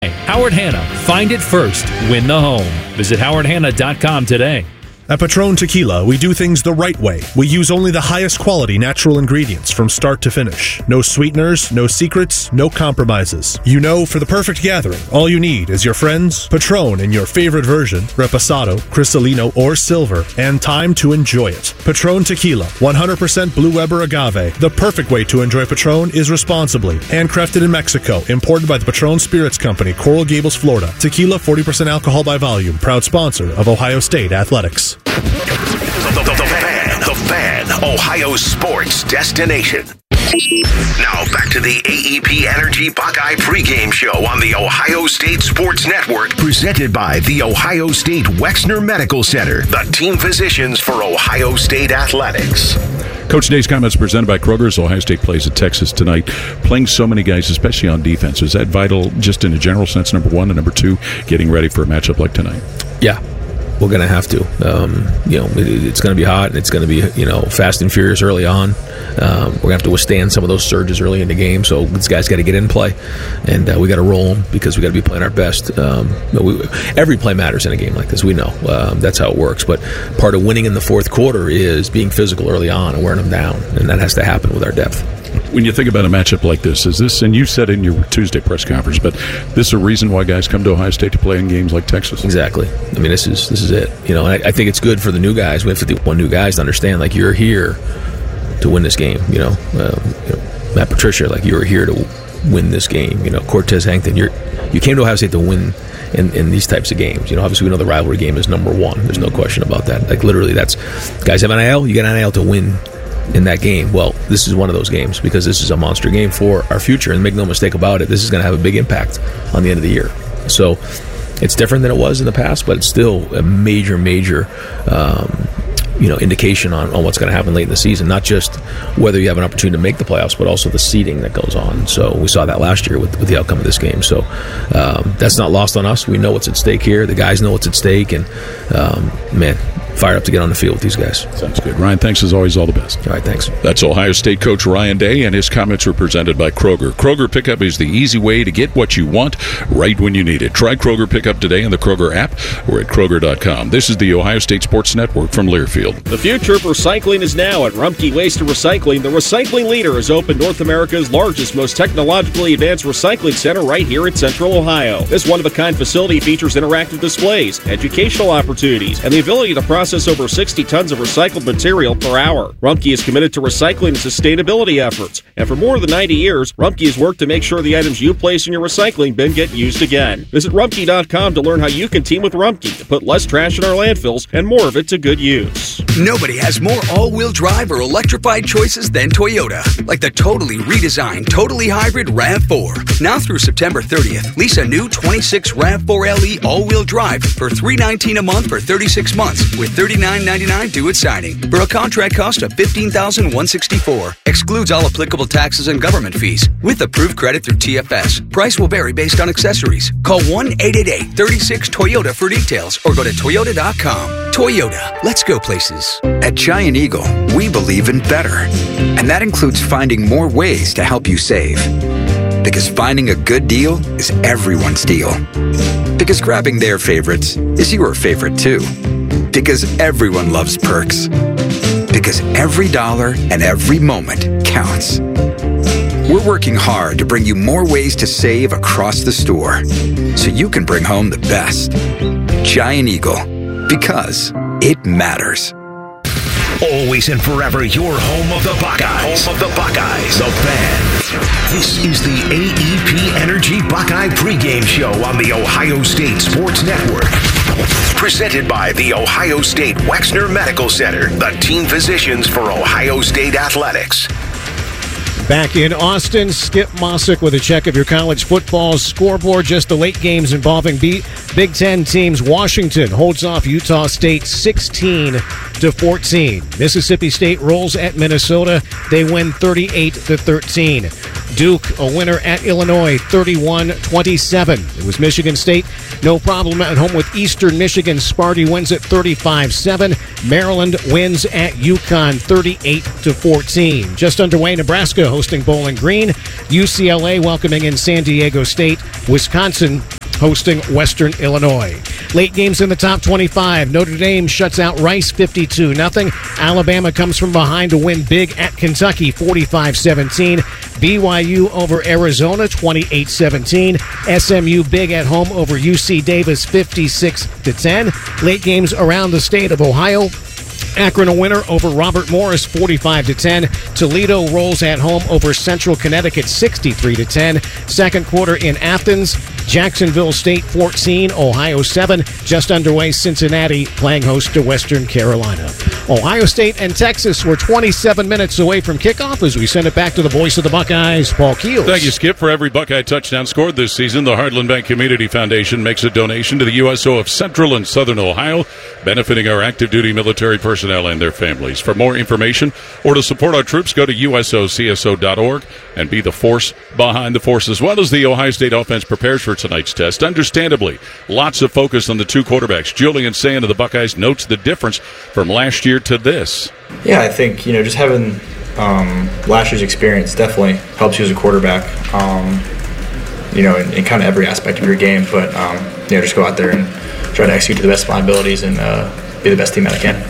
Howard Hanna. Find it first. Win the home. Visit howardhanna.com today. At Patron Tequila, we do things the right way. We use only the highest quality natural ingredients from start to finish. No sweeteners, no secrets, no compromises. You know, for the perfect gathering, all you need is your friends, Patron in your favorite version, Reposado, Cristalino, or Silver, and time to enjoy it. Patron Tequila, 100% Blue Weber agave. The perfect way to enjoy Patron is responsibly. Handcrafted in Mexico, imported by the Patron Spirits Company, Coral Gables, Florida. Tequila, 40% alcohol by volume. Proud sponsor of Ohio State Athletics. The Fan, Ohio sports destination. Now back to the AEP Energy Buckeye pregame show on the Ohio State Sports Network, presented by the Ohio State Wexner Medical Center, the team physicians for Ohio State Athletics. Coach Day's comments presented by Kroger's. Ohio State plays at Texas tonight. Playing so many guys, especially on defense, is that vital just in a general sense, number one, and number two, getting ready for a matchup like tonight? Yeah. We're going to have to. It's going to be hot, and it's going to be, fast and furious early on. We're going to have to withstand some of those surges early in the game, so these guys got to get in play, and we got to roll them because we got to be playing our best. Every play matters in a game like this. We know that's how it works, but part of winning in the fourth quarter is being physical early on and wearing them down, and that has to happen with our depth. When you think about a matchup like this, is this, and you said in your Tuesday press conference, but this is a reason why guys come to Ohio State to play in games like Texas? Exactly. I mean, this is it. And I think it's good for the new guys. We have 51 new guys to understand, you're here to win this game. Matt Patricia, you're here to win this game. Cortez Hankton, you came to Ohio State to win in these types of games. Obviously we know the rivalry game is number one. There's no question about that. Literally, that's guys have NIL. You get NIL to win in that game. Well, this is one of those games because this is a monster game for our future, and make no mistake about it, this is going to have a big impact on the end of the year. So it's different than it was in the past, but it's still a major indication on what's going to happen late in the season, not just whether you have an opportunity to make the playoffs, but also the seeding that goes on. So we saw that last year with the outcome of this game. So that's not lost on us. We know what's at stake here. The guys know what's at stake, and fire up to get on the field with these guys. Sounds good. Ryan, thanks as always. All the best. All right, thanks. That's Ohio State coach Ryan Day, and his comments were presented by Kroger. Kroger Pickup is the easy way to get what you want right when you need it. Try Kroger Pickup today in the Kroger app or at Kroger.com. This is the Ohio State Sports Network from Learfield. The future of recycling is now at Rumpke Waste and Recycling. The recycling leader has opened North America's largest, most technologically advanced recycling center right here in Central Ohio. This one-of-a-kind facility features interactive displays, educational opportunities, and the ability to process over 60 tons of recycled material per hour. Rumpke is committed to recycling and sustainability efforts, and for more than 90 years, Rumpke has worked to make sure the items you place in your recycling bin get used again. Visit Rumpke.com to learn how you can team with Rumpke to put less trash in our landfills and more of it to good use. Nobody has more all-wheel drive or electrified choices than Toyota, like the totally redesigned, totally hybrid RAV4. Now through September 30th, lease a new 26 RAV4 LE all-wheel drive for $319 a month for 36 months with $39.99 due at signing for a contract cost of $15,164. Excludes all applicable taxes and government fees with approved credit through TFS. Price will vary based on accessories. Call 1-888-36-TOYOTA for details or go to Toyota.com. Toyota, let's go places. At Giant Eagle, we believe in better. And that includes finding more ways to help you save. Because finding a good deal is everyone's deal. Because grabbing their favorites is your favorite too. Because everyone loves perks. Because every dollar and every moment counts. We're working hard to bring you more ways to save across the store so you can bring home the best. Giant Eagle, because it matters. Always and forever your home of the Buckeyes. Home of the Buckeyes. The Fan. This is the AEP Energy Buckeye pregame show on the Ohio State Sports Network. Presented by the Ohio State Wexner Medical Center, the team physicians for Ohio State Athletics. Back in Austin, Skip Mossick with a check of your college football scoreboard. Just the late games involving Big Ten teams. Washington holds off Utah State 16-14. Mississippi State rolls at Minnesota. They win 38-13. Duke, a winner at Illinois, 31-27. It was Michigan State. No problem at home with Eastern Michigan. Sparty wins at 35-7. Maryland wins at UConn 38-14. Just underway, Nebraska hosting Bowling Green. UCLA welcoming in San Diego State. Wisconsin hosting Western Illinois. Late games in the top 25. Notre Dame shuts out Rice 52-0. Alabama comes from behind to win big at Kentucky 45-17. BYU over Arizona 28-17. SMU big at home over UC Davis 56-10. Late games around the state of Ohio. Akron a winner over Robert Morris 45-10. Toledo rolls at home over Central Connecticut 63-10. Second quarter in Athens. Jacksonville State 14, Ohio 7. Just underway, Cincinnati playing host to Western Carolina. Ohio State and Texas were 27 minutes away from kickoff as we send it back to the voice of the Buckeyes, Paul Keels. Thank you, Skip. For every Buckeye touchdown scored this season, the Heartland Bank Community Foundation makes a donation to the USO of Central and Southern Ohio, benefiting our active duty military personnel and their families. For more information or to support our troops, go to usocso.org and be the force behind the force. As well as the Ohio State offense prepares for tonight's test. Understandably, lots of focus on the two quarterbacks. Julian Sand of the Buckeyes notes the difference from last year to this. Yeah, I think, just having last year's experience definitely helps you as a quarterback, in kind of every aspect of your game. But, just go out there and try to execute to the best of my abilities and be the best team that I can.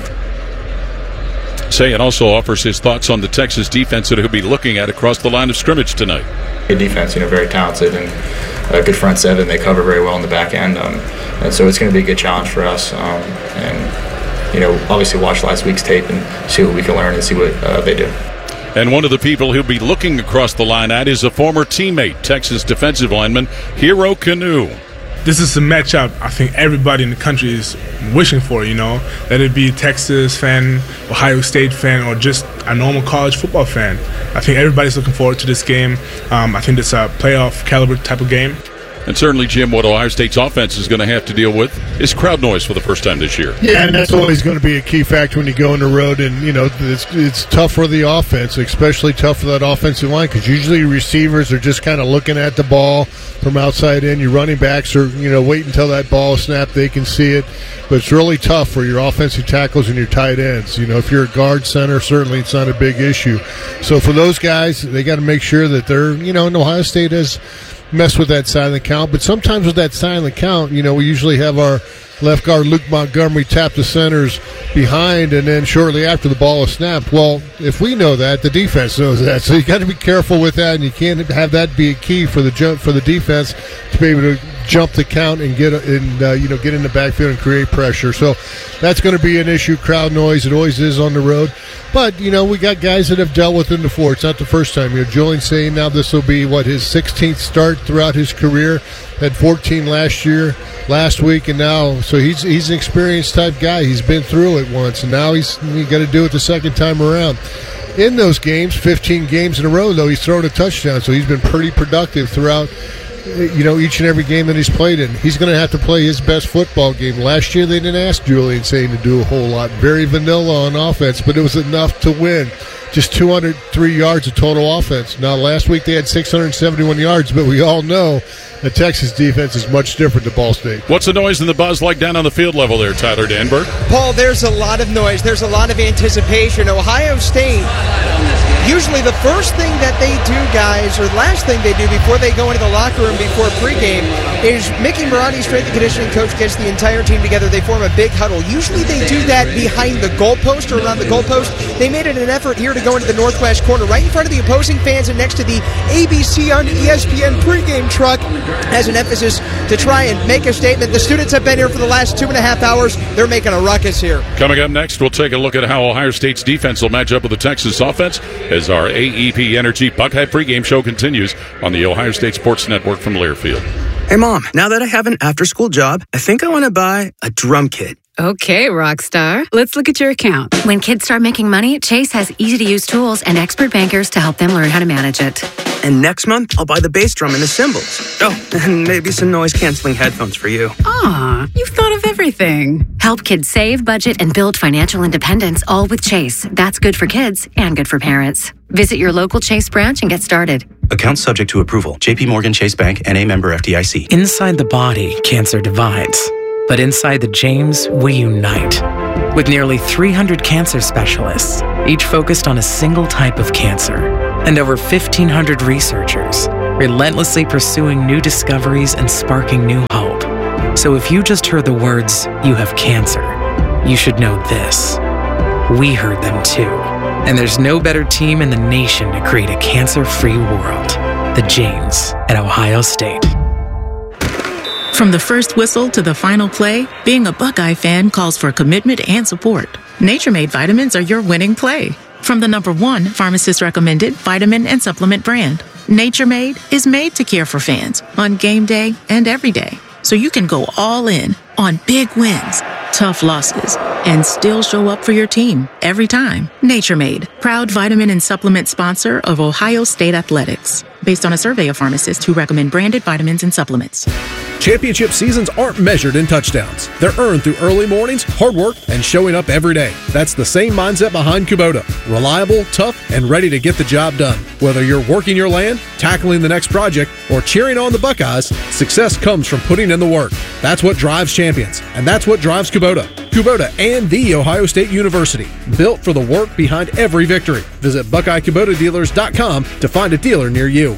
Sayan also offers his thoughts on the Texas defense that he'll be looking at across the line of scrimmage tonight. Good defense, very talented and a good front seven. They cover very well in the back end, and so it's going to be a good challenge for us. Obviously watch last week's tape and see what we can learn and see what they do. And one of the people he'll be looking across the line at is a former teammate, Texas defensive lineman Hero Kanu. This is a matchup I think everybody in the country is wishing for, let it be a Texas fan, Ohio State fan, or just a normal college football fan. I think everybody's looking forward to this game. I think it's a playoff caliber type of game. And certainly, Jim, what Ohio State's offense is going to have to deal with is crowd noise for the first time this year. Yeah, and that's always going to be a key factor when you go on the road. And, it's tough for the offense, especially tough for that offensive line, because usually receivers are just kind of looking at the ball from outside in. Your running backs are, wait until that ball is snapped, they can see it. But it's really tough for your offensive tackles and your tight ends. If you're a guard center, certainly it's not a big issue. So for those guys, they got to make sure that they're, and Ohio State has mess with that silent count, but sometimes with that silent count, we usually have our left guard Luke Montgomery tap the centers behind, and then shortly after the ball is snapped. Well, if we know that, the defense knows that, so you got to be careful with that, and you can't have that be a key for the defense to be able to jump the count and get in the backfield and create pressure. So that's going to be an issue. Crowd noise, it always is on the road. But, we got guys that have dealt with it before. It's not the first time. Julian saying now this will be, his 16th start throughout his career. Had 14 last week, and now, so he's an experienced type guy. He's been through it once, and now he's got to do it the second time around. In those games, 15 games in a row, though, he's thrown a touchdown, so he's been pretty productive throughout each and every game that he's played in. He's going to have to play his best football game. Last year, they didn't ask Julian Sain to do a whole lot. Very vanilla on offense, but it was enough to win. Just 203 yards of total offense. Now, last week they had 671 yards, but we all know the Texas defense is much different to Ball State. What's the noise and the buzz like down on the field level there, Tyler Danberg? Paul, there's a lot of noise. There's a lot of anticipation. Ohio State, usually the first thing that they do, guys, or last thing they do before they go into the locker room before pregame is Mickey Marotti, strength and conditioning coach, gets the entire team together. They form a big huddle. Usually they do that behind the goalpost or around the goalpost. They made it an effort here to go into the northwest corner, right in front of the opposing fans and next to the ABC on ESPN pregame truck, as an emphasis to try and make a statement. The students have been here for the last 2.5 hours. They're making a ruckus here. Coming up next, we'll take a look at how Ohio State's defense will match up with the Texas offense as our AEP Energy Buckeye pregame show continues on the Ohio State Sports Network from Learfield. Hey, Mom, now that I have an after-school job, I think I want to buy a drum kit. Okay, Rockstar. Let's look at your account. When kids start making money, Chase has easy-to-use tools and expert bankers to help them learn how to manage it. And next month, I'll buy the bass drum and the cymbals. Oh, and maybe some noise-canceling headphones for you. Aw, you've thought of everything. Help kids save, budget, and build financial independence, all with Chase. That's good for kids and good for parents. Visit your local Chase branch and get started. Account subject to approval. J.P. Morgan Chase Bank, N.A. member FDIC. Inside the body, cancer divides. But inside the James, we unite. With nearly 300 cancer specialists, each focused on a single type of cancer, and over 1,500 researchers, relentlessly pursuing new discoveries and sparking new hope. So if you just heard the words, "You have cancer," you should know this. We heard them too. And there's no better team in the nation to create a cancer-free world. The James at Ohio State. From the first whistle to the final play, being a Buckeye fan calls for commitment and support. Nature Made vitamins are your winning play. From the #1 pharmacist-recommended vitamin and supplement brand, Nature Made is made to care for fans on game day and every day. So you can go all in on big wins, tough losses, and still show up for your team every time. Nature Made, proud vitamin and supplement sponsor of Ohio State Athletics. Based on a survey of pharmacists who recommend branded vitamins and supplements. Championship seasons aren't measured in touchdowns. They're earned through early mornings, hard work, and showing up every day. That's the same mindset behind Kubota. Reliable, tough, and ready to get the job done. Whether you're working your land, tackling the next project, or cheering on the Buckeyes, success comes from putting in the work. That's what drives champions, and that's what drives Kubota. Kubota and The Ohio State University, built for the work behind every victory. Visit BuckeyeKubotaDealers.com to find a dealer near you.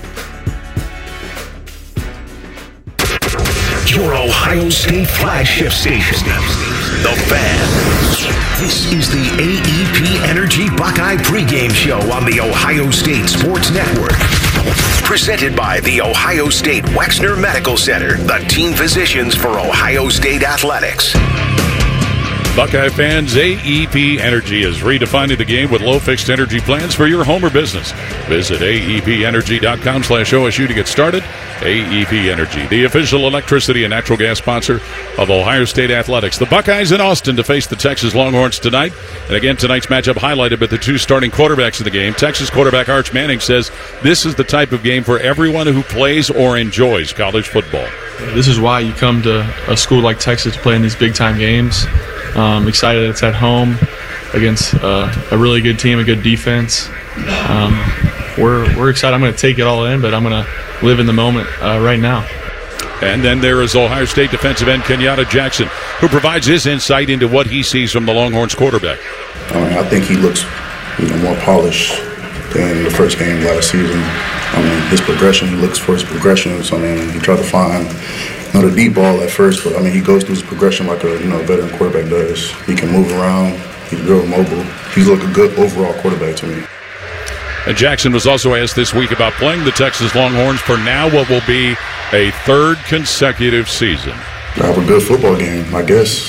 Your Ohio State flagship station, The Fan. This is the AEP Energy Buckeye pregame show on the Ohio State Sports Network. Presented by the Ohio State Wexner Medical Center, the team physicians for Ohio State Athletics. Buckeye fans, AEP Energy is redefining the game with low-fixed energy plans for your home or business. Visit aepenergy.com/OSU to get started. AEP Energy, the official electricity and natural gas sponsor of Ohio State Athletics. The Buckeyes in Austin to face the Texas Longhorns tonight. And again, tonight's matchup highlighted by the two starting quarterbacks in the game. Texas quarterback Arch Manning says this is the type of game for everyone who plays or enjoys college football. This is why you come to a school like Texas to play in these big-time games. Excited it's at home against a really good team, a good defense. We're excited. I'm going to take it all in, but I'm going to live in the moment right now. And then there is Ohio State defensive end Kenyatta Jackson, who provides his insight into what he sees from the Longhorns quarterback. I think he looks more polished than the first game last season. His progression, he looks for his progressions. He tried to find the deep ball at first, but he goes through his progression like a veteran quarterback does. He can move around. He's real mobile. He's like a good overall quarterback to me. And Jackson was also asked this week about playing the Texas Longhorns for now what will be a third consecutive season. Have a good football game, I guess.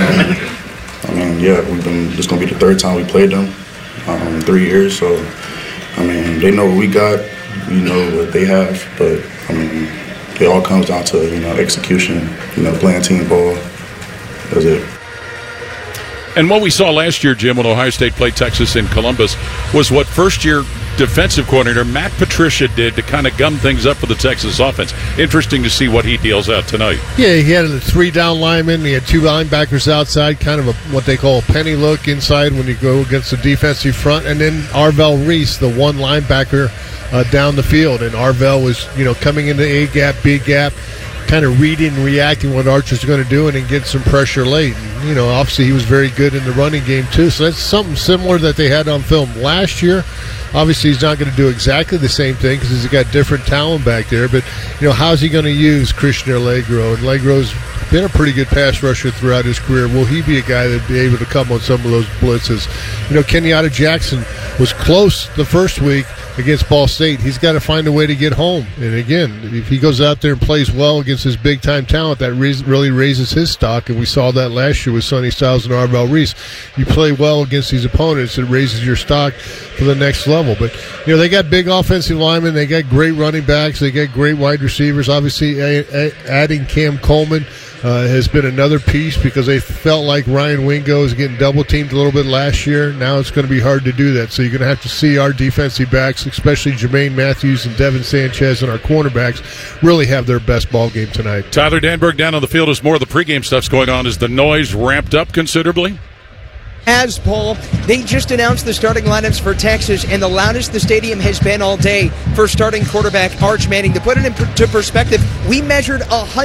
It's going to be the third time we played them in 3 years. So, they know what we got. We know what they have. But, it all comes down to, execution, playing team ball. That's it. And what we saw last year, Jim, when Ohio State played Texas in Columbus, was what first-year defensive coordinator Matt Patricia did to kind of gum things up for the Texas offense. Interesting to see what he deals out tonight. Yeah, he had a 3-down lineman. He had 2 linebackers outside, kind of what they call a penny look inside when you go against the defensive front. And then Arvell Reese, the one linebacker down the field. And Arvell was, coming into A-gap, B-gap, kind of reading and reacting what Archer's going to do and then get some pressure late. And, obviously he was very good in the running game too. So that's something similar that they had on film last year. Obviously he's not going to do exactly the same thing because he's got different talent back there. But, how's he going to use Christian Allegro? And Allegro's been a pretty good pass rusher throughout his career. Will he be a guy that'd be able to come on some of those blitzes? Kenyatta Jackson was close the first week against Ball State. He's got to find a way to get home. And again, if he goes out there and plays well against his big-time talent, that really raises his stock. And we saw that last year with Sonny Styles and Arvell Reese. You play well against these opponents, it raises your stock for the next level. But, they got big offensive linemen. They got great running backs. They got great wide receivers. Obviously, adding Cam Coleman has been another piece because they felt like Ryan Wingo was getting double-teamed a little bit last year. Now it's going to be hard to do that. So you're going to have to see our defensive backs, especially Jermaine Matthews and Devin Sanchez and our cornerbacks, really have their best ball game tonight. Tyler Danberg down on the field as more of the pregame stuff's going on. Is the noise ramped up considerably? As Paul, they just announced the starting lineups for Texas, and the loudest the stadium has been all day for starting quarterback Arch Manning. To put it into perspective, we measured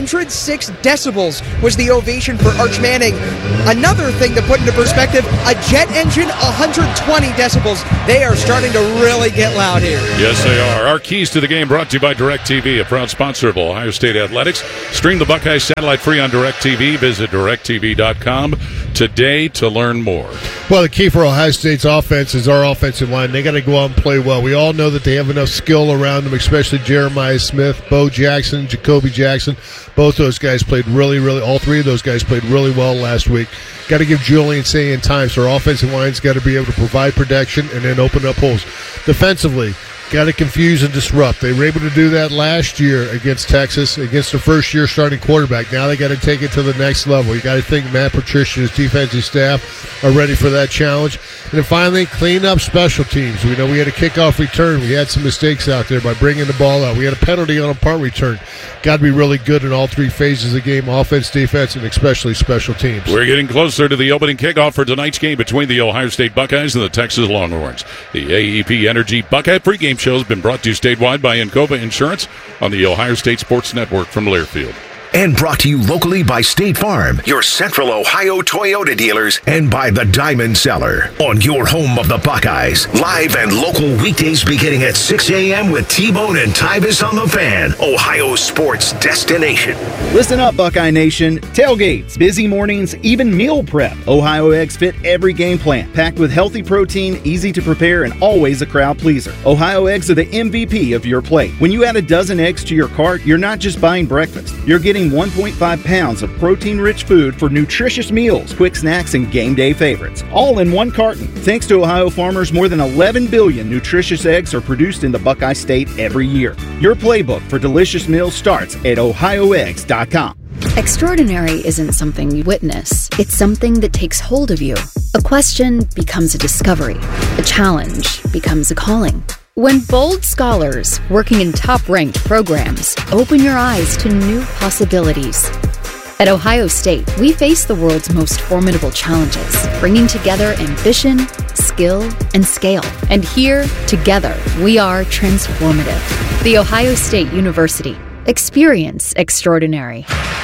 106 decibels was the ovation for Arch Manning. Another thing to put into perspective, a jet engine, 120 decibels. They are starting to really get loud here. Yes, they are. Our keys to the game brought to you by DirecTV, a proud sponsor of Ohio State Athletics. Stream the Buckeyes satellite free on DirecTV. Visit DirecTV.com today to learn more. Well, the key for Ohio State's offense is our offensive line. They got to go out and play well. We all know that they have enough skill around them, especially Jeremiah Smith, Bo Jackson, Jacoby Jackson. Both those guys played all three of those guys played really well last week. Got to give Julian Sayin time, so our offensive line's got to be able to provide protection and then open up holes. Defensively, got to confuse and disrupt. They were able to do that last year against Texas, against the first-year starting quarterback. Now they got to take it to the next level. You got to think Matt Patricia and his defensive staff are ready for that challenge. And then finally, clean up special teams. We know we had a kickoff return. We had some mistakes out there by bringing the ball out. We had a penalty on a punt return. Got to be really good in all three phases of the game, offense, defense, and especially special teams. We're getting closer to the opening kickoff for tonight's game between the Ohio State Buckeyes and the Texas Longhorns. The AEP Energy Buckeye pregame show has been brought to you statewide by Encova Insurance on the Ohio State Sports Network from Learfield. And brought to you locally by State Farm, your Central Ohio Toyota dealers, and by the Diamond Cellar. On your home of the Buckeyes, live and local weekdays beginning at 6 a.m. with T-Bone and Tyvis on the Fan, Ohio sports destination. Listen up, Buckeye Nation. Tailgates, busy mornings, even meal prep. Ohio Eggs fit every game plan. Packed with healthy protein, easy to prepare, and always a crowd pleaser. Ohio Eggs are the MVP of your plate. When you add a dozen eggs to your cart, you're not just buying breakfast. You're getting 1.5 pounds of protein-rich food for nutritious meals, quick snacks, and game day favorites. All in one carton. Thanks to Ohio farmers, more than 11 billion nutritious eggs are produced in the Buckeye State every year. Your playbook for delicious meals starts at ohioeggs.com. Extraordinary isn't something you witness. It's something that takes hold of you. A question becomes a discovery. A challenge becomes a calling. When bold scholars working in top-ranked programs open your eyes to new possibilities. At Ohio State, we face the world's most formidable challenges, bringing together ambition, skill, and scale. And here, together, we are transformative. The Ohio State University. Experience extraordinary.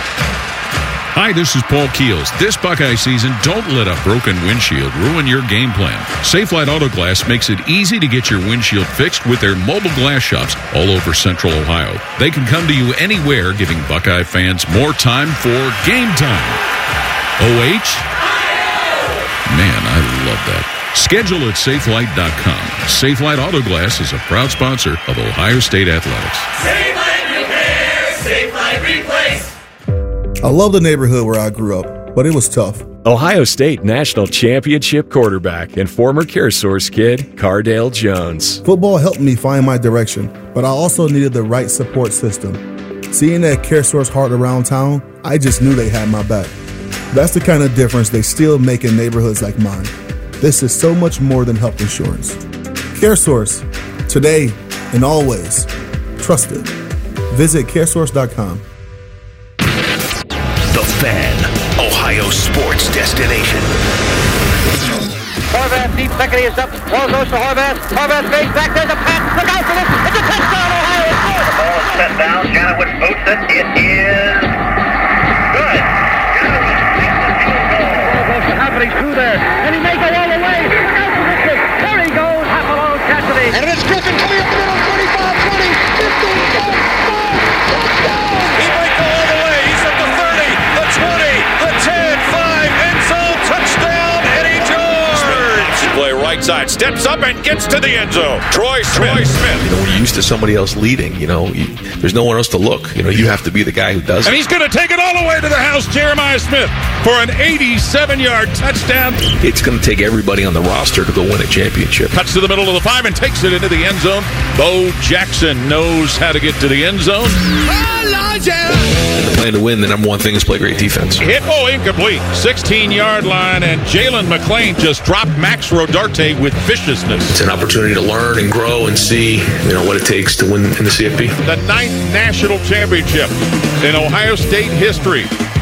Hi, this is Paul Keels. This Buckeye season, don't let a broken windshield ruin your game plan. Safelite Auto Glass makes it easy to get your windshield fixed with their mobile glass shops all over Central Ohio. They can come to you anywhere, giving Buckeye fans more time for game time. OH? Man, I love that. Schedule at safelite.com. Safelite Auto Glass is a proud sponsor of Ohio State Athletics. Safelite Repair, Safelite Replace. I love the neighborhood where I grew up, but it was tough. Ohio State National Championship quarterback and former CareSource kid, Cardale Jones. Football helped me find my direction, but I also needed the right support system. Seeing that CareSource heart around town, I just knew they had my back. That's the kind of difference they still make in neighborhoods like mine. This is so much more than health insurance. CareSource, today and always. Trusted. Visit caresource.com. The Fan, Ohio sports destination. Horvath deep second, he is up. Ball goes to Horvath. Horvath fades back. There's a pass. Look out for this. It's a touchdown, Ohio. It's good. The ball is set down. Janowitz boots it. It is good. Janowitz makes the field goal. Ball goes to Hafford. He's through there. And he may go all the way. Look out for this kid. There he goes. Half a long catch of And it's Griffin coming up the middle. 25, 20, 15, 5, touchdown. He might go all the way. He's at the 30, the 20, the 10, 5, end zone, touchdown, Eddie George. Play right side, steps up and gets to the end zone. Troy Smith. You know, when you're used to somebody else leading, there's no one else to look. You have to be the guy who does it. And he's going to take it all the way to the house, Jeremiah Smith, for an 87-yard touchdown. It's going to take everybody on the roster to go win a championship. Cuts to the middle of the 5 and takes it into the end zone. Bo Jackson knows how to get to the end zone. And the plan to win, the number one thing is play great defense. Hit, incomplete. 16-yard line, and Jalen McClain just dropped Max Rodarte with viciousness. It's an opportunity to learn and grow and see, what it takes to win in the CFP. The 9th national championship in Ohio State history.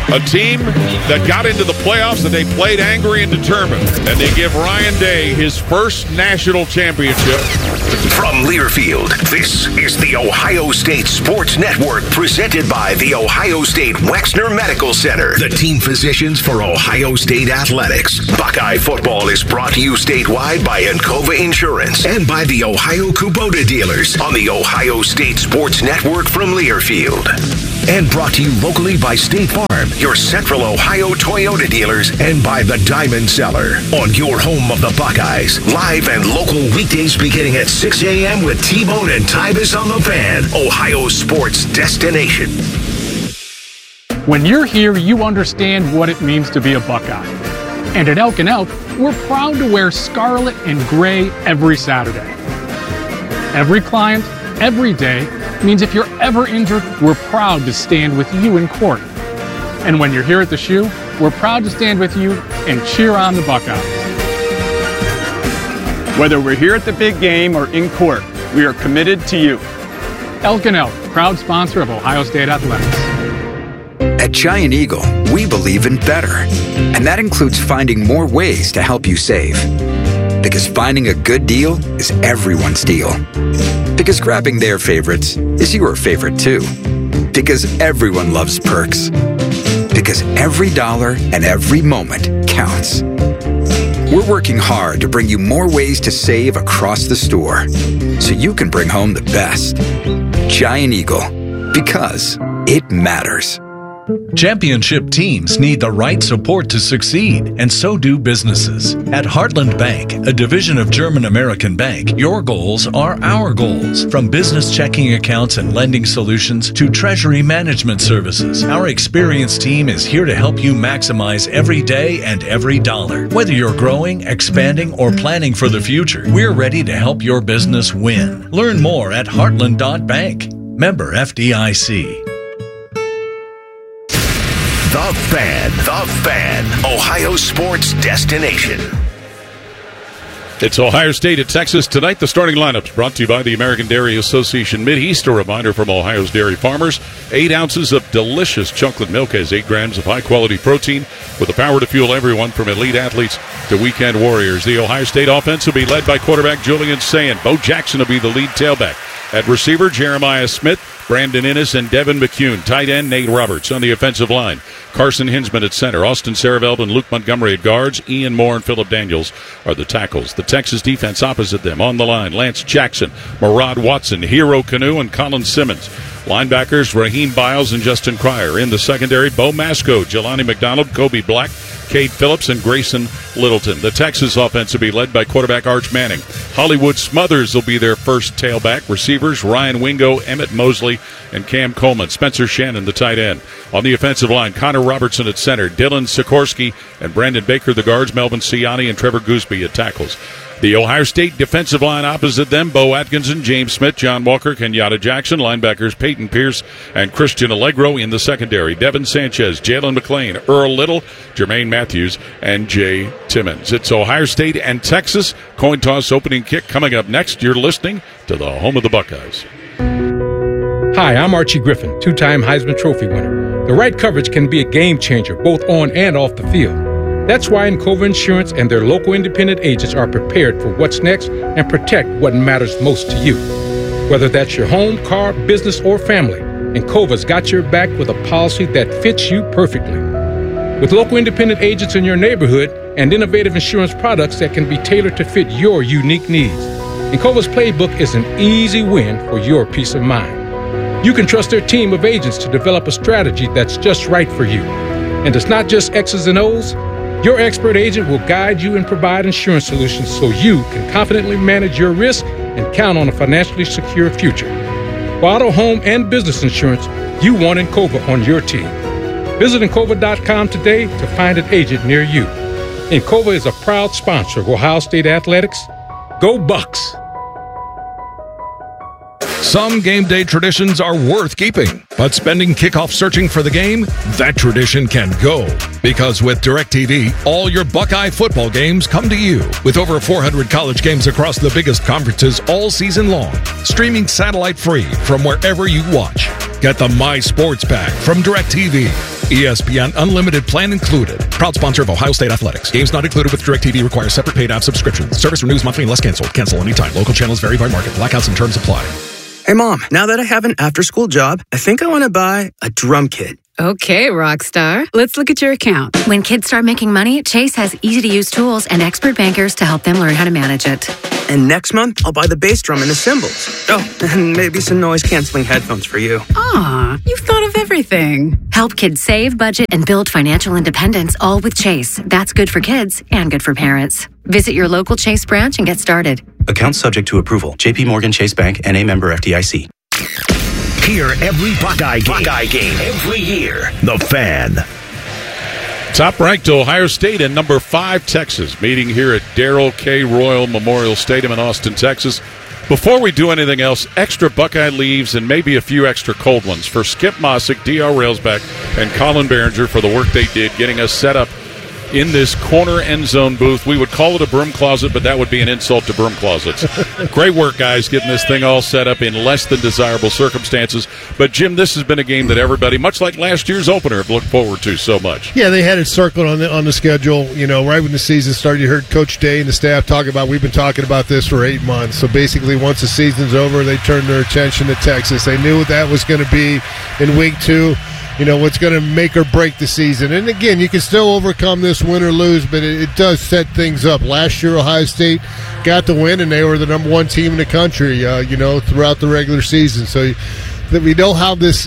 A team that got into the playoffs and they played angry and determined. And they give Ryan Day his first national championship. From Learfield, this is the Ohio State Sports Network, presented by the Ohio State Wexner Medical Center, the team physicians for Ohio State Athletics. Buckeye football is brought to you statewide by Encova Insurance and by the Ohio Kubota dealers on the Ohio State Sports Network from Learfield. And brought to you locally by State Farm, your Central Ohio Toyota dealers, and by the Diamond Cellar on your home of the Buckeyes. Live and local weekdays beginning at 6 a.m. with T-Bone and Tybus on the Fan, Ohio sports destination. When you're here, you understand what it means to be a Buckeye. And at Elk & Elk, we're proud to wear scarlet and gray every Saturday. Every client, every day, means if you're ever injured, we're proud to stand with you in court. And when you're here at the shoe, we're proud to stand with you and cheer on the Buckeyes. Whether we're here at the big game or in court, we are committed to you. Elk & Elk, proud sponsor of Ohio State Athletics. At Giant Eagle, we believe in better, and that includes finding more ways to help you save. Because finding a good deal is everyone's deal. Because grabbing their favorites is your favorite too. Because everyone loves perks. Because every dollar and every moment counts. We're working hard to bring you more ways to save across the store, so you can bring home the best. Giant Eagle, because it matters. Championship teams need the right support to succeed, and so do businesses. At Heartland Bank, a division of German American Bank, your goals are our goals. From business checking accounts and lending solutions to treasury management services, our experienced team is here to help you maximize every day and every dollar. Whether you're growing, expanding, or planning for the future, we're ready to help your business win. Learn more at heartland.bank. Member FDIC. The Fan, Ohio sports destination. It's Ohio State at Texas tonight. The starting lineups brought to you by the American Dairy Association Mideast. A reminder from Ohio's dairy farmers: 8 ounces of delicious chocolate milk has 8 grams of high-quality protein with the power to fuel everyone from elite athletes to weekend warriors. The Ohio State offense will be led by quarterback Julian Sayin. Bo Jackson will be the lead tailback. At receiver, Jeremiah Smith, Brandon Innes, and Devin McCune. Tight end, Nate Roberts. On the offensive line, Carson Hinsman at center, Austin Saraveld and Luke Montgomery at guards. Ian Moore and Phillip Daniels are the tackles. The Texas defense opposite them. On the line, Lance Jackson, Murad Watson, Hero Canoe, and Colin Simmons. Linebackers, Raheem Biles and Justin Cryer. In the secondary, Bo Masco, Jelani McDonald, Kobe Black, Cade Phillips, and Grayson Littleton. The Texas offense will be led by quarterback Arch Manning. Hollywood Smothers will be their first tailback. Receivers, Ryan Wingo, Emmett Mosley, and Cam Coleman. Spencer Shannon, the tight end. On the offensive line, Connor Robertson at center, Dylan Sikorsky and Brandon Baker, the guards, Melvin Siani and Trevor Gooseby at tackles. The Ohio State defensive line opposite them, Bo Atkinson, James Smith, John Walker, Kenyatta Jackson. Linebackers, Peyton Pierce and Christian Allegro. In the secondary, Devin Sanchez, Jalen McClain, Earl Little, Jermaine Matthews, and Jay Timmons. It's Ohio State and Texas. Coin toss opening kick coming up next. You're listening to the home of the Buckeyes. Hi, I'm Archie Griffin, 2-time Heisman Trophy winner. The right coverage can be a game changer, both on and off the field. That's why Encova Insurance and their local independent agents are prepared for what's next and protect what matters most to you. Whether that's your home, car, business, or family, Encova's got your back with a policy that fits you perfectly. With local independent agents in your neighborhood and innovative insurance products that can be tailored to fit your unique needs, Encova's playbook is an easy win for your peace of mind. You can trust their team of agents to develop a strategy that's just right for you. And it's not just X's and O's. Your expert agent will guide you and provide insurance solutions so you can confidently manage your risk and count on a financially secure future. For auto, home, and business insurance, you want Encova on your team. Visit Encova.com today to find an agent near you. Encova is a proud sponsor of Ohio State Athletics. Go Bucks! Some game day traditions are worth keeping, but spending kickoff searching for the game, that tradition can go. Because with DirecTV, all your Buckeye football games come to you. With over 400 college games across the biggest conferences all season long, streaming satellite free from wherever you watch. Get the My Sports Pack from DirecTV. ESPN Unlimited plan included. Proud sponsor of Ohio State Athletics. Games not included with DirecTV require separate paid app subscription. Service renews monthly unless canceled. Cancel anytime. Local channels vary by market. Blackouts and terms apply. Hey, Mom, now that I have an after-school job, I think I want to buy a drum kit. Okay, Rockstar. Let's look at your account. When kids start making money, Chase has easy-to-use tools and expert bankers to help them learn how to manage it. And next month, I'll buy the bass drum and the cymbals. Oh, and maybe some noise-canceling headphones for you. Aw, you've thought of everything. Help kids save, budget, and build financial independence, all with Chase. That's good for kids and good for parents. Visit your local Chase branch and get started. Account subject to approval. J.P. Morgan Chase Bank, N.A. member FDIC. Hear every Buckeye game every year. The Fan. Top-ranked Ohio State and number 5 Texas meeting here at Darrell K. Royal Memorial Stadium in Austin, Texas. Before we do anything else, extra Buckeye leaves and maybe a few extra cold ones for Skip Mossick, D.R. Railsback, and Colin Behringer for the work they did getting us set up in this corner end zone booth. We would call it a broom closet, but that would be an insult to broom closets. Great work, guys, getting this thing all set up in less than desirable circumstances. But, Jim, this has been a game that everybody, much like last year's opener, have looked forward to so much. Yeah, they had it circled on the schedule. You know, right when the season started, you heard Coach Day and the staff talk about, we've been talking about this for 8 months. So basically, once the season's over, they turned their attention to Texas. They knew what that was going to be in week 2. You know, what's going to make or break the season. And again, you can still overcome this, win or lose, but it does set things up. Last year, Ohio State got the win, and they were the number 1 team in the country, throughout the regular season. So that we know how this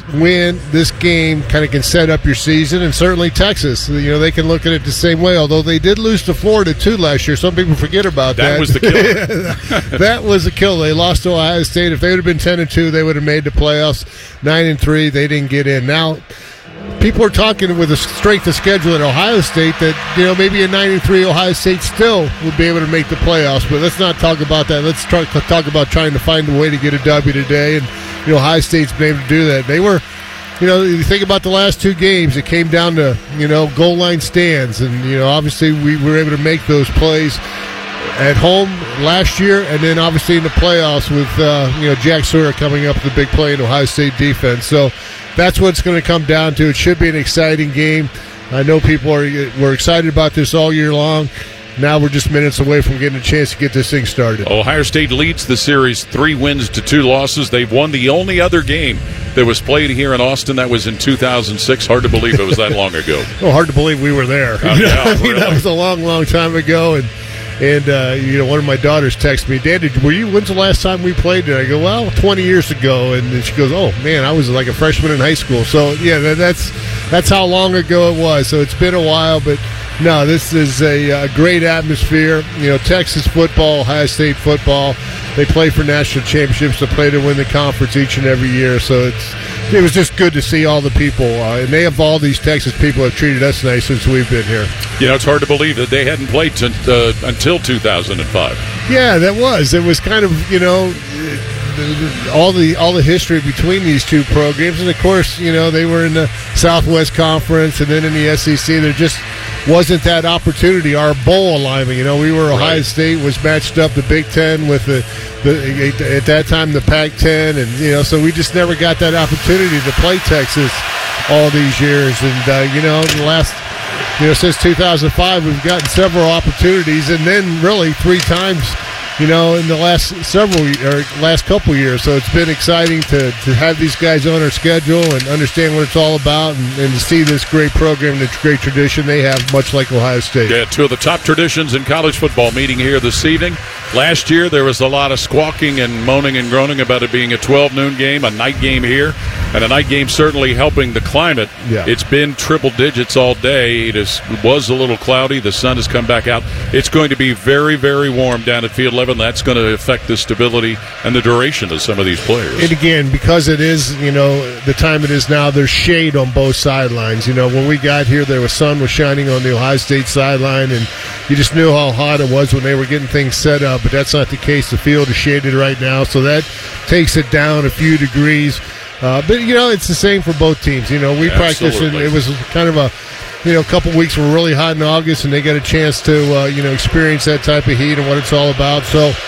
game kind of can set up your season, and certainly Texas. You know, they can look at it the same way, although they did lose to Florida, too, last year. Some people forget about that. That was the killer. That was the killer. They lost to Ohio State. If they would have been 10-2, they would have made the playoffs. 9-3, they didn't get in. Now, people are talking with the strength of schedule at Ohio State that, maybe a 9-3 Ohio State still would be able to make the playoffs. But let's not talk about that. Let's talk about trying to find a way to get a W today. And, Ohio State's been able to do that. They were, you think about the last 2 games, it came down to, goal line stands. And, obviously we were able to make those plays at home last year, and then obviously in the playoffs with, Jack Sawyer coming up with a big play in Ohio State defense. So that's what it's going to come down to. It should be an exciting game. I know people were excited about this all year long. Now we're just minutes away from getting a chance to get this thing started. Ohio State leads the series 3 wins to 2 losses. They've won the only other game that was played here in Austin. That was in 2006. Hard to believe it was that long ago. Well, hard to believe we were there. Really? That was a long, long time ago. And one of my daughters texted me, Dad, when's the last time we played it? I go, well, 20 years ago. And she goes, oh, man, I was like a freshman in high school. So, yeah, that's how long ago it was. So it's been a while, but no, this is a great atmosphere. Texas football, Ohio State football, they play for national championships. They play to win the conference each and every year. So it was just good to see all the people. And they have all these Texas people have treated us nice since we've been here. It's hard to believe that they hadn't played until 2005. Yeah, that was. It was kind of, all the history between these 2 programs. And, of course, they were in the Southwest Conference and then in the SEC. There just wasn't that opportunity. Our bowl alignment, we were Ohio State was matched up the Big Ten with the at that time the Pac-10, and so we just never got that opportunity to play Texas all these years. And in the last since 2005, we've gotten several opportunities, and then really 3 times. In the last couple years. So it's been exciting to have these guys on our schedule and understand what it's all about and to see this great program, this great tradition they have, much like Ohio State. Yeah, 2 of the top traditions in college football meeting here this evening. Last year, there was a lot of squawking and moaning and groaning about it being a 12 noon game, a night game here, and a night game certainly helping the climate. Yeah. It's been triple digits all day. It was a little cloudy. The sun has come back out. It's going to be very, very warm down at Field 11. That's going to affect the stability and the duration of some of these players. And again, because it is, the time it is now, there's shade on both sidelines. When we got here, the sun was shining on the Ohio State sideline, and you just knew how hot it was when they were getting things set up. But that's not the case. The field is shaded right now, so that takes it down a few degrees. But, it's the same for both teams. We practiced, and it was kind of a couple weeks were really hot in August, and they got a chance to, experience that type of heat and what it's all about. So,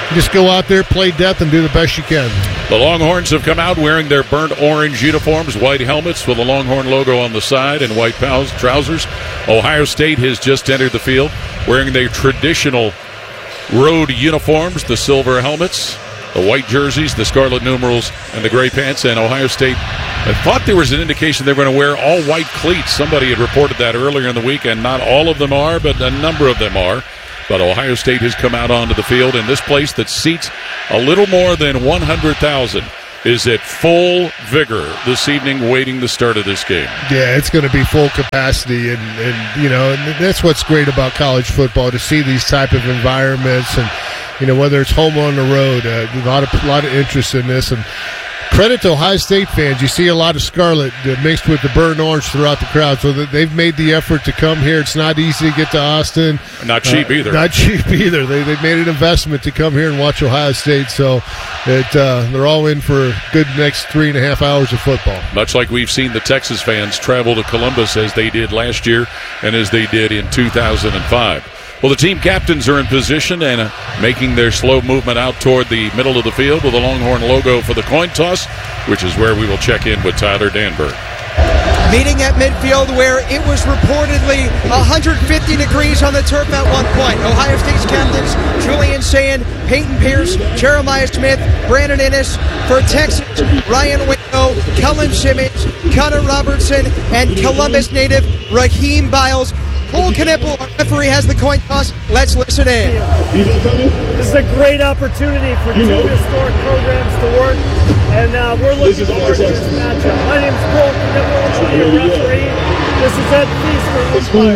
just go out there, play death, and do the best you can. The Longhorns have come out wearing their burnt orange uniforms, white helmets with the Longhorn logo on the side, and white trousers. Ohio State has just entered the field wearing their traditional road uniforms, the silver helmets, the white jerseys, the scarlet numerals, and the gray pants. And Ohio State, I thought there was an indication they were going to wear all white cleats. Somebody had reported that earlier in the week, and not all of them are, but a number of them are. But Ohio State has come out onto the field, and this place that seats a little more than 100,000 is at full vigor this evening, waiting the start of this game. Yeah, it's going to be full capacity, and that's what's great about college football, to see these type of environments, and whether it's home or on the road, a lot of interest in this. And credit to Ohio State fans. You see a lot of scarlet mixed with the burnt orange throughout the crowd, so that they've made the effort to come here. It's not easy to get to Austin. Not cheap either. Not cheap either. They've made an investment to come here and watch Ohio State, so they're all in for a good next 3.5 hours of football. Much like we've seen the Texas fans travel to Columbus as they did last year and as they did in 2005. Well, the team captains are in position and making their slow movement out toward the middle of the field with the Longhorn logo for the coin toss, which is where we will check in with Tyler Danberg. Meeting at midfield where it was reportedly 150 degrees on the turf at one point. Ohio State's captains, Julian Sayin, Peyton Pierce, Jeremiah Smith, Brandon Innes. For Texas, Ryan Wingo, Kellen Simmons, Connor Robertson, and Columbus native Raheem Biles. Cole Knippel, our referee, has the coin toss. Let's listen in. This is a great opportunity for two historic programs to work, and we're looking forward to this matchup. My name is Cole Knippel. I'm the referee. This is Ed Feast for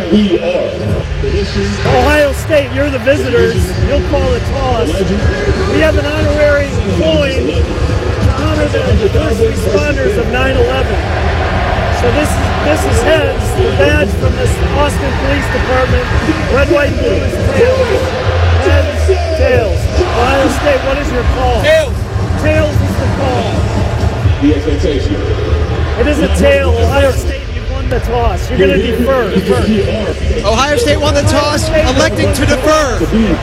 Empire. Ohio State, you're the visitors. You'll call the toss. We have an honorary coin to honor the first responders of 9/11. So this is heads, the badge from this Austin Police Department. Red, white, blue is tails. Heads, tails. Ohio State, what is your call? Tails. Tails is the call. The expectation. It is a tail. Ohio State, you won the toss. You're going to defer. Ohio State won the toss, electing to defer.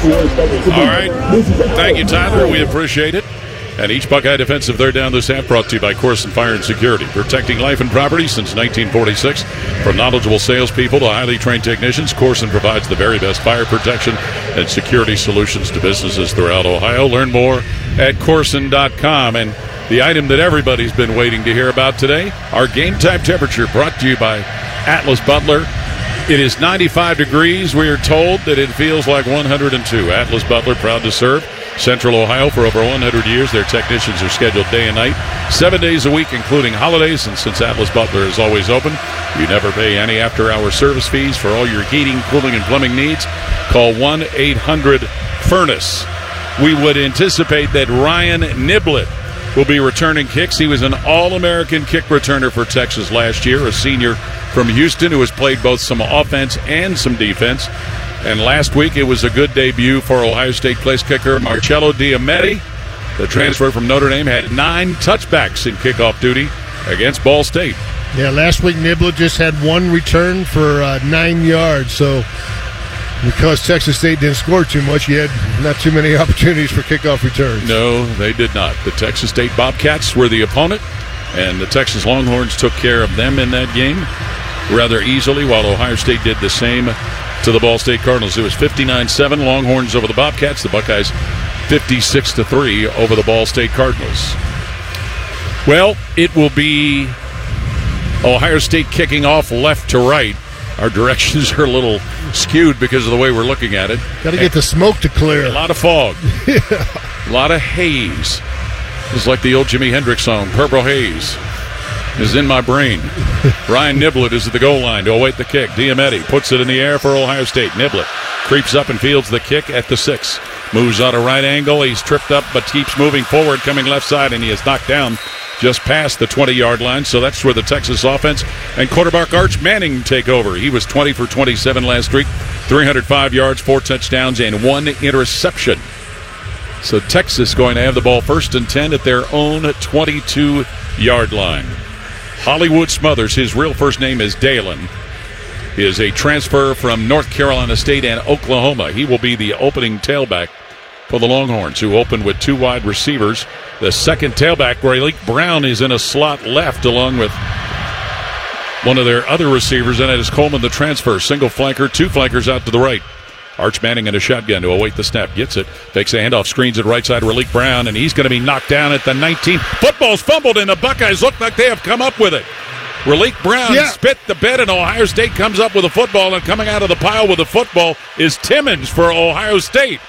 All right. Thank you, Tyler. We appreciate it. And each Buckeye defensive third down this half brought to you by Corson Fire and Security, protecting life and property since 1946. From knowledgeable salespeople to highly trained technicians, Corson provides the very best fire protection and security solutions to businesses throughout Ohio. Learn more at Corson.com. And the item that everybody's been waiting to hear about today, our game time temperature, brought to you by Atlas Butler. It is 95 degrees. We are told that it feels like 102. Atlas Butler, proud to serve Central Ohio for over 100 years. Their technicians are scheduled day and night, 7 days a week, including holidays. And since Atlas Butler is always open, you never pay any after-hour service fees for all your heating, cooling, and plumbing needs. Call 1-800-FURNACE. We would anticipate that Ryan Niblett will be returning kicks. He was an All-American kick returner for Texas last year, a senior from Houston who has played both some offense and some defense. And last week it was a good debut for Ohio State place kicker Marcello Diamete. The transfer from Notre Dame had 9 touchbacks in kickoff duty against Ball State. Yeah, last week Niblett just had 1 return for 9 yards. So because Texas State didn't score too much, you had not too many opportunities for kickoff returns. No, they did not. The Texas State Bobcats were the opponent, and the Texas Longhorns took care of them in that game rather easily, while Ohio State did the same to the Ball State Cardinals. It was 59-7 Longhorns over the Bobcats. The Buckeyes 56-3 over the Ball State Cardinals. Well, it will be Ohio State kicking off left to right. Our directions are a little skewed because of the way we're looking at it. Got to get the smoke to clear. A lot of fog. A lot of haze. It's like the old Jimi Hendrix song, Purple Haze is in my brain. Ryan Niblett is at the goal line to await the kick. Diamete puts it in the air for Ohio State. Niblett creeps up and fields the kick at the 6. Moves out a right angle. He's tripped up but keeps moving forward, coming left side, and he is knocked down just past the 20-yard line. So that's where the Texas offense and quarterback Arch Manning take over. He was 20 for 27 last week, 305 yards, 4 touchdowns, and 1 interception. So Texas going to have the ball 1st and 10 at their own 22-yard line. Hollywood Smothers, his real first name is Dalen, is a transfer from North Carolina State and Oklahoma. He will be the opening tailback for the Longhorns, who opened with 2 wide receivers. The second tailback, Raleek Brown, is in a slot left along with one of their other receivers, and it is Coleman, the transfer. Single flanker, 2 flankers out to the right. Arch Manning in a shotgun to await the snap. Gets it. Fakes a handoff. Screens it right side. Raleek Brown, and he's going to be knocked down at the 19. Football's fumbled, and the Buckeyes look like they have come up with it. Raleek Brown spit the bed, and Ohio State comes up with a football, and coming out of the pile with a football is Timmons for Ohio State.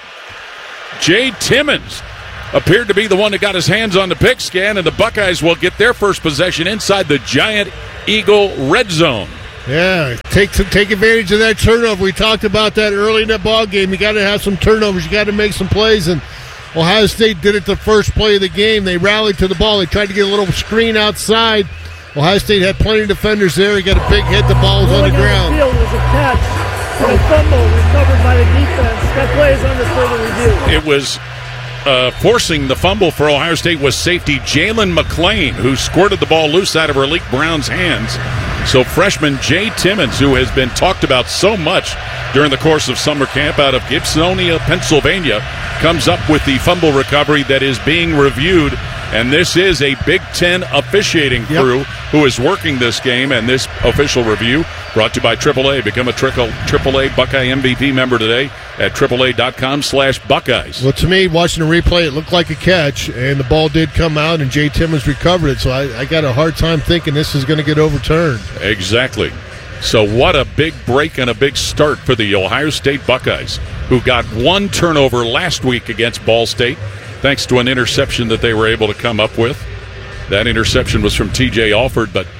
Jay Timmons appeared to be the one that got his hands on the pigskin, and the Buckeyes will get their first possession inside the Giant Eagle red zone. Yeah, take advantage of that turnover. We talked about that early in that ball game. You got to have some turnovers. You got to make some plays, and Ohio State did it the first play of the game. They rallied to the ball. They tried to get a little screen outside. Ohio State had plenty of defenders there. He got a big hit. The ball was on the ground. The field was a catch and a fumble recovered by the defense. That play is under further review. It was forcing the fumble for Ohio State was safety Jalen McClain, who squirted the ball loose out of Raleek Brown's hands. So freshman Jay Timmons, who has been talked about so much during the course of summer camp out of Gibsonia, Pennsylvania, comes up with the fumble recovery that is being reviewed. And this is a Big Ten officiating crew who is working this game, and this official review brought to you by AAA. Become a AAA Buckeye MVP member today at AAA.com/Buckeyes. Well, to me, watching the replay, it looked like a catch, and the ball did come out, and Jay Timmons recovered it. So I got a hard time thinking this is going to get overturned. Exactly. So what a big break and a big start for the Ohio State Buckeyes, who got 1 turnover last week against Ball State, thanks to an interception that they were able to come up with. That interception was from T.J. Alford, but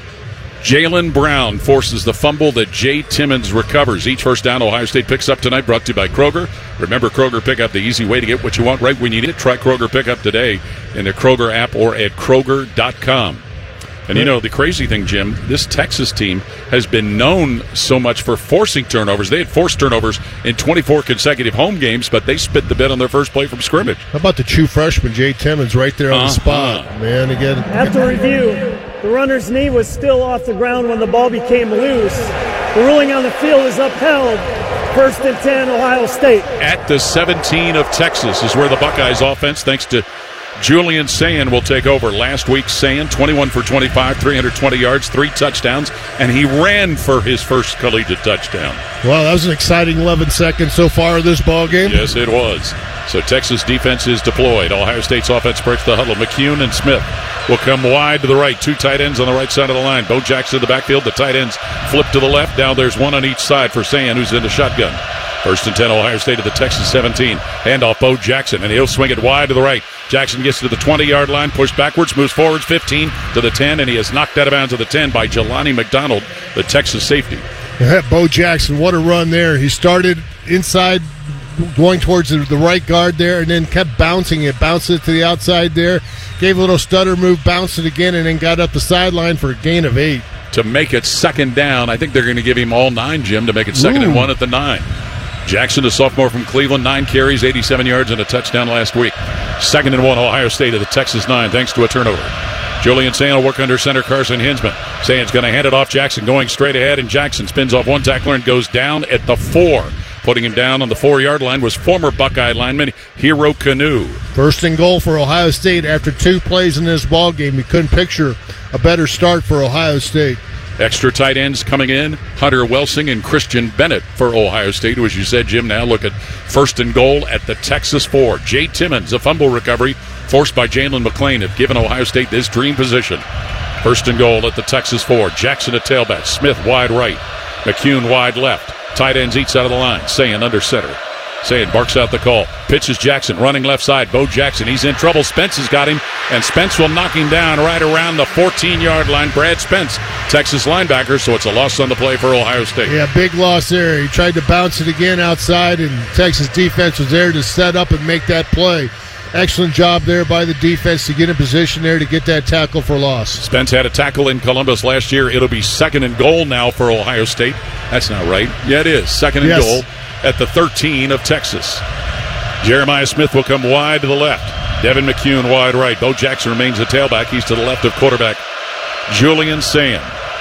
Jalen Brown forces the fumble that Jay Timmons recovers. Each first down Ohio State picks up tonight, brought to you by Kroger. Remember, Kroger Pickup, the easy way to get what you want right when you need it. Try Kroger Pickup today in the Kroger app or at Kroger.com. And you know, the crazy thing, Jim, this Texas team has been known so much for forcing turnovers. They had forced turnovers in 24 consecutive home games, but they spit the bed on their first play from scrimmage. How about the true freshman, Jay Timmons, right there on the spot? Man, again. After review, the runner's knee was still off the ground when the ball became loose. The ruling on the field is upheld. 1st and 10, Ohio State. At the 17 of Texas is where the Buckeyes offense, thanks to Julian Sayin, will take over. Last week, Sayin, 21 for 25, 320 yards, 3 touchdowns, and he ran for his first collegiate touchdown. Wow, that was an exciting 11 seconds so far of this ball game. Yes, it was. So Texas defense is deployed. Ohio State's offense breaks the huddle. McCune and Smith will come wide to the right. 2 tight ends on the right side of the line. Bo Jackson in the backfield. The tight ends flip to the left. Now there's 1 on each side for Sayin, who's in the shotgun. 1st and 10, Ohio State at the Texas 17. Handoff, Bo Jackson, and he'll swing it wide to the right. Jackson gets to the 20-yard line, pushed backwards, moves forwards, 15 to the 10, and he is knocked out of bounds at the 10 by Jelani McDonald, the Texas safety. Bo Jackson, what a run there. He started inside, going towards the right guard there, and then kept bouncing it, bounced it to the outside there, gave a little stutter move, bounced it again, and then got up the sideline for a gain of 8. To make it 2nd down, I think they're going to give him all 9, Jim, to make it 2nd and 1 at the 9. Jackson, a sophomore from Cleveland, 9 carries, 87 yards, and a touchdown last week. 2nd and 1, Ohio State at the Texas 9, thanks to a turnover. Julian Sayin will work under center Carson Hinsman. Sayin's going to hand it off Jackson, going straight ahead, and Jackson spins off 1 tackler and goes down at the 4. Putting him down on the 4-yard line was former Buckeye lineman Hero Canoe. 1st and goal for Ohio State after 2 plays in this ball game. You couldn't picture a better start for Ohio State. Extra tight ends coming in, Hunter Welsing and Christian Bennett for Ohio State, who, as you said, Jim, now look at 1st and goal at the Texas 4. Jay Timmons, a fumble recovery forced by Jalen McClain, have given Ohio State this dream position. 1st and goal at the Texas 4. Jackson at tailback, Smith wide right, McCune wide left. Tight ends each side of the line. Sayin under center. Sayin barks out the call. Pitches Jackson, running left side. Bo Jackson, he's in trouble. Spence has got him, and Spence will knock him down right around the 14-yard line. Brad Spence, Texas linebacker, so it's a loss on the play for Ohio State. Yeah, big loss there. He tried to bounce it again outside, and Texas defense was there to set up and make that play. Excellent job there by the defense to get in position there to get that tackle for loss. Spence had a tackle in Columbus last year. It'll be 2nd and goal now for Ohio State. That's not right. Yeah, it is. 2nd and goal at the 13 of Texas. Jeremiah Smith will come wide to the left. Devin McCune wide right. Bo Jackson remains the tailback. He's to the left of quarterback Julian Sayin.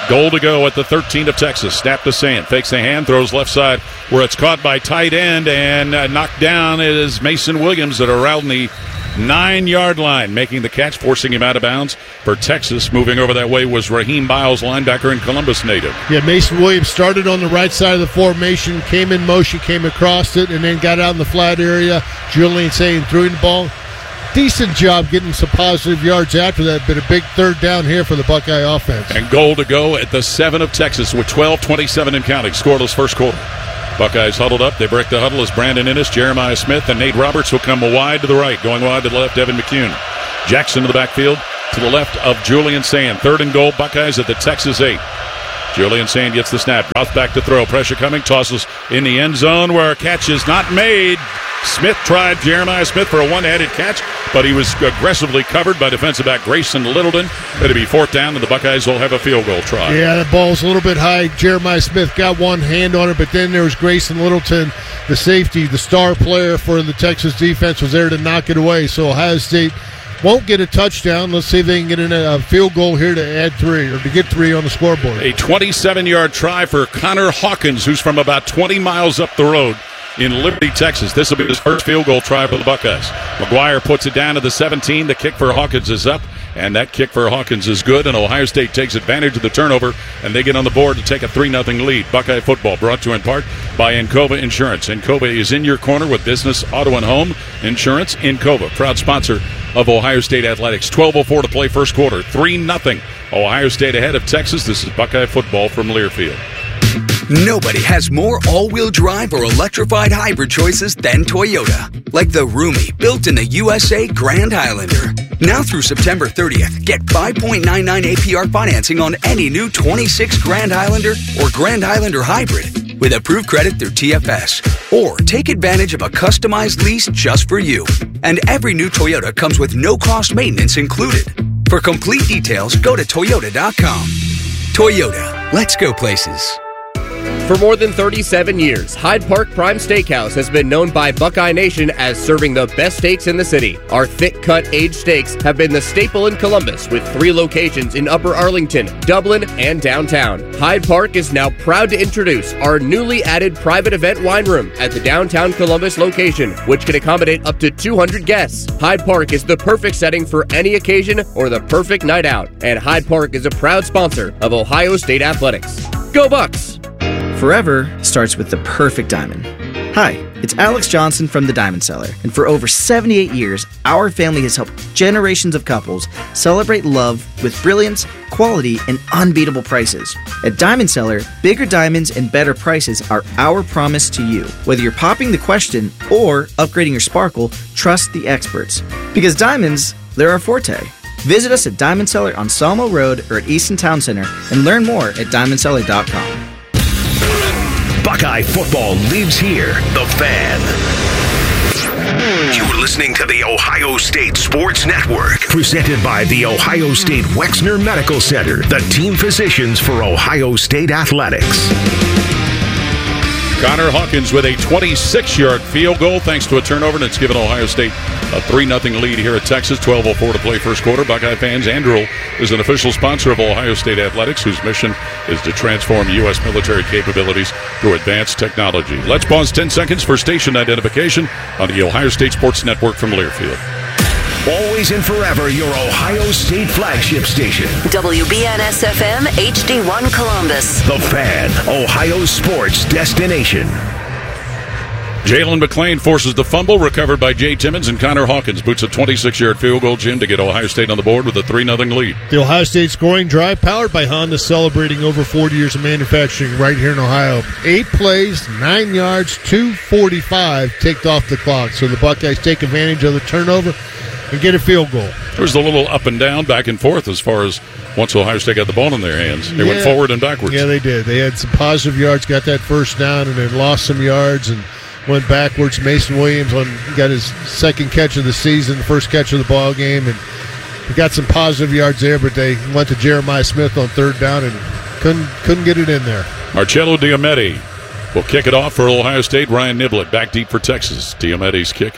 Goal to go at the 13 of Texas. Snap to Sand. Fakes the hand. Throws left side where it's caught by tight end. And knocked down is Mason Williams at around the 9-yard line. Making the catch, forcing him out of bounds for Texas. Moving over that way was Raheem Biles, linebacker and Columbus native. Yeah, Mason Williams started on the right side of the formation, came in motion, came across it, and then got out in the flat area. Julian Sain threw the ball. Decent job getting some positive yards after that, but a big third down here for the Buckeye offense. And goal to go at the 7 of Texas with 12:27 and counting. Scoreless first quarter. Buckeyes huddled up. They break the huddle as Brandon Innes, Jeremiah Smith, and Nate Roberts will come wide to the right. Going wide to the left, Evan McCune. Jackson to the backfield to the left of Julian Sand. 3rd and goal, Buckeyes at the Texas 8. Julian Sand gets the snap. Drops back to throw. Pressure coming. Tosses in the end zone where a catch is not made. Smith tried, Jeremiah Smith, for a one-handed catch, but he was aggressively covered by defensive back Grayson Littleton. It'll be 4th down, and the Buckeyes will have a field goal try. Yeah, the ball's a little bit high. Jeremiah Smith got one hand on it, but then there was Grayson Littleton, the safety, the star player for the Texas defense, was there to knock it away. So Ohio State won't get a touchdown. Let's see if they can get in a field goal here to add 3 or to get 3 on the scoreboard. A 27-yard try for Connor Hawkins, who's from about 20 miles up the road in Liberty, Texas. This will be his first field goal try for the Buckeyes. McGuire puts it down to the 17. The kick for Hawkins is up, and that kick for Hawkins is good, and Ohio State takes advantage of the turnover, and they get on the board to take a 3-0 lead. Buckeye football brought to you in part by Encova Insurance. Encova is in your corner with business, auto, and home insurance. Encova, proud sponsor of Ohio State Athletics. 12:04 to play first quarter. 3-0. Ohio State ahead of Texas. This is Buckeye football from Learfield. Nobody has more all-wheel drive or electrified hybrid choices than Toyota. Like the roomy, built-in-the USA Grand Highlander. Now through September 30th, get 5.99 APR financing on any new 26 Grand Highlander or Grand Highlander Hybrid with approved credit through TFS. Or take advantage of a customized lease just for you. And every new Toyota comes with no-cost maintenance included. For complete details, go to Toyota.com. Toyota, let's go places. For more than 37 years, Hyde Park Prime Steakhouse has been known by Buckeye Nation as serving the best steaks in the city. Our thick-cut aged steaks have been the staple in Columbus with 3 locations in Upper Arlington, Dublin, and downtown. Hyde Park is now proud to introduce our newly added private event wine room at the downtown Columbus location, which can accommodate up to 200 guests. Hyde Park is the perfect setting for any occasion or the perfect night out, and Hyde Park is a proud sponsor of Ohio State Athletics. Go Bucks! Forever starts with the perfect diamond. Hi, it's Alex Johnson from The Diamond Cellar, and for over 78 years, our family has helped generations of couples celebrate love with brilliance, quality, and unbeatable prices. At Diamond Cellar, bigger diamonds and better prices are our promise to you. Whether you're popping the question or upgrading your sparkle, trust the experts. Because diamonds, they're our forte. Visit us at Diamond Cellar on Sawmill Road or at Easton Town Center and learn more at diamondcellar.com. Buckeye football lives here. The Fan. You're listening to the Ohio State Sports Network, presented by the Ohio State Wexner Medical Center, the team physicians for Ohio State Athletics. Connor Hawkins with a 26-yard field goal thanks to a turnover, and it's given Ohio State a 3-0 lead here at Texas. 12:04 to play first quarter. Buckeye fans, Anduril is an official sponsor of Ohio State Athletics, whose mission is to transform U.S. military capabilities through advanced technology. Let's pause 10 seconds for station identification on the Ohio State Sports Network from Learfield. Always and forever, your Ohio State flagship station. WBNS-FM, HD1 Columbus. The Fan, Ohio sports destination. Jalen McClain forces the fumble, recovered by Jay Timmons, and Connor Hawkins boots a 26-yard field goal, Jim, to get Ohio State on the board with a 3-0 lead. The Ohio State scoring drive powered by Honda, celebrating over 40 years of manufacturing right here in Ohio. 8 plays, 9 yards, 2:45 ticked off the clock. So the Buckeyes take advantage of the turnover and get a field goal. There was a little up and down, back and forth as far as once Ohio State got the ball in their hands. They went forward and backwards. Yeah, they did. They had some positive yards, got that first down, and then lost some yards and went backwards. Mason Williams got his second catch of the season, the first catch of the ball game, and he got some positive yards there, but they went to Jeremiah Smith on third down and couldn't get it in there. Marcello Diometti will kick it off for Ohio State. Ryan Niblett back deep for Texas. Diometti's kick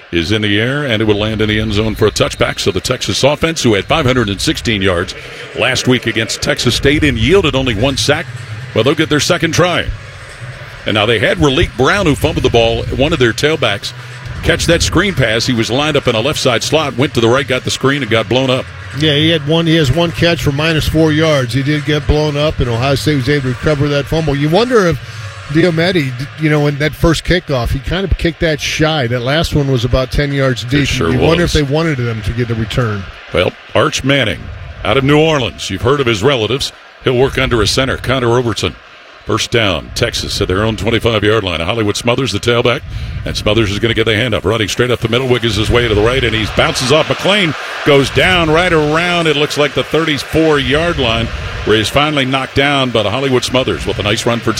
is in the air, and it will land in the end zone for a touchback. So the Texas offense, who had 516 yards last week against Texas State and yielded only 1 sack, well, they'll get their second try. And now they had Raleek Brown, who fumbled the ball, one of their tailbacks, catch that screen pass. He was lined up in a left side slot, went to the right, got the screen, and got blown up. Yeah, he has one catch for -4 yards. He did get blown up, and Ohio State was able to recover that fumble. You wonder if Diometti, in that first kickoff, he kind of kicked that shy. That last one was about 10 yards deep. Sure you wonder if they wanted them to get the return. Well, Arch Manning out of New Orleans. You've heard of his relatives. He'll work under a center, Connor Robertson. First down, Texas at their own 25-yard line. Hollywood Smothers, the tailback, and Smothers is going to get the hand up. Running straight up the middle, wiggles his way to the right, and he bounces off McLean, goes down right around, it looks like the 34-yard line, where he's finally knocked down, but Hollywood Smothers with a nice run for